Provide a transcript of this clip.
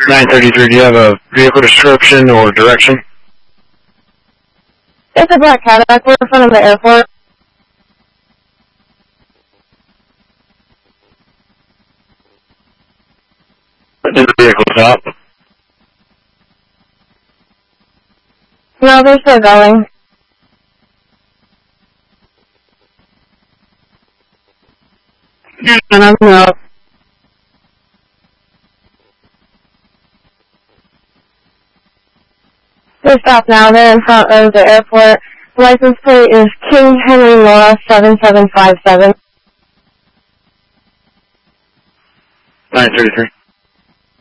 933, do you have a vehicle description or direction? It's a black Cadillac. We're in front of the airport. Did the vehicle stop? No, they're still going. No. They stopped now. They're in front of the airport. License plate is King Henry Laura 7757. 933.